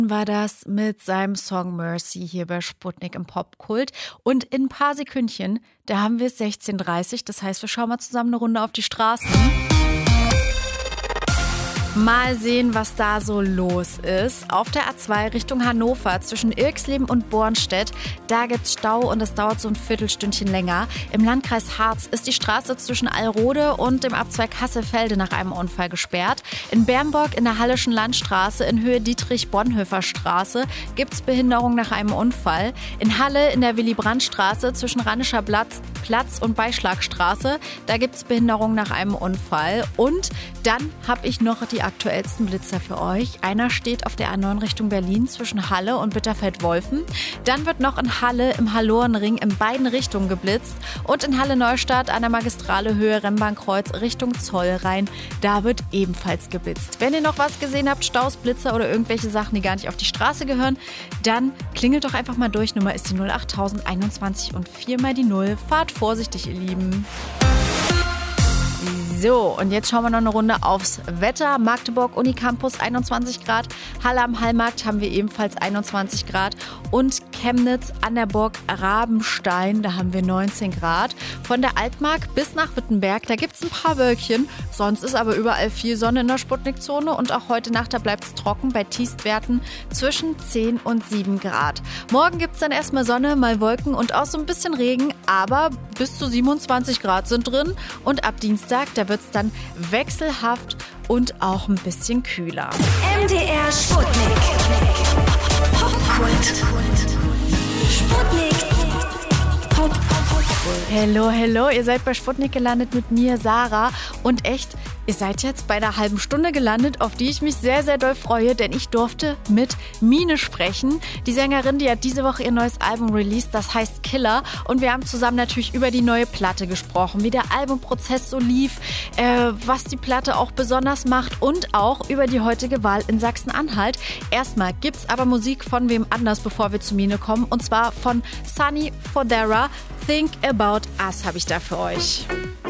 War das mit seinem Song Mercy hier bei Sputnik im Popkult. Und in ein paar Sekündchen, da haben wir es 16:30 Uhr. Das heißt, wir schauen mal zusammen eine Runde auf die Straßen. Mal sehen, was da so los ist. Auf der A2 Richtung Hannover zwischen Irxleben und Bornstedt, da gibt's Stau und es dauert so ein Viertelstündchen länger. Im Landkreis Harz ist die Straße zwischen Alrode und dem Abzweig Hassefelde nach einem Unfall gesperrt. In Bernburg in der Hallischen Landstraße in Höhe Dietrich-Bonhoeffer-Straße gibt's Behinderung nach einem Unfall. In Halle in der Willy-Brandt-Straße zwischen Ranischer Platz und Beischlagstraße, da gibt's Behinderung nach einem Unfall. Und dann habe ich noch die aktuellsten Blitzer für euch. Einer steht auf der A9 Richtung Berlin zwischen Halle und Bitterfeld-Wolfen. Dann wird noch in Halle im Hallorenring in beiden Richtungen geblitzt. Und in Halle-Neustadt an der Magistrale Höhe Remmbahnkreuz Richtung Zollrhein, da wird ebenfalls geblitzt. Wenn ihr noch was gesehen habt, Staus, Blitzer oder irgendwelche Sachen, die gar nicht auf die Straße gehören, dann klingelt doch einfach mal durch. Nummer ist die 08021 und 4 mal die 0. Fahrt vorsichtig, ihr Lieben. So, und jetzt schauen wir noch eine Runde aufs Wetter. Magdeburg Unicampus 21 Grad, Halle am Hallmarkt haben wir ebenfalls 21 Grad und Chemnitz an der Burg Rabenstein, da haben wir 19 Grad. Von der Altmark bis nach Wittenberg, da gibt es ein paar Wölkchen, sonst ist aber überall viel Sonne in der Sputnik-Zone und auch heute Nacht, da bleibt es trocken bei Tiefstwerten zwischen 10 und 7 Grad. Morgen gibt es dann erstmal Sonne, mal Wolken und auch so ein bisschen Regen, aber bis zu 27 Grad sind drin und ab Dienstag, da wird es dann wechselhaft und auch ein bisschen kühler. MDR Sputnik. Popkult. Sputnik. Hello, ihr seid bei Sputnik gelandet mit mir, Sarah. Und echt, ihr seid jetzt bei einer halben Stunde gelandet, auf die ich mich sehr, sehr doll freue, denn ich durfte mit Mine sprechen. Die Sängerin, die hat diese Woche ihr neues Album released, das heißt Killer. Und wir haben zusammen natürlich über die neue Platte gesprochen, wie der Albumprozess so lief, was die Platte auch besonders macht und auch über die heutige Wahl in Sachsen-Anhalt. Erstmal gibt's aber Musik von wem anders, bevor wir zu Mine kommen, und zwar von Sunny Fodera. Think About Us habe ich da für euch.